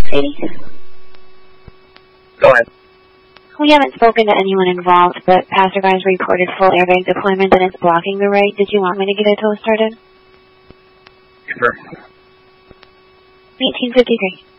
680? Go ahead. We haven't spoken to anyone involved, but passerbys reported full airbag deployment and it's blocking the right. Did you want me to get a tow started? Sure. 1853.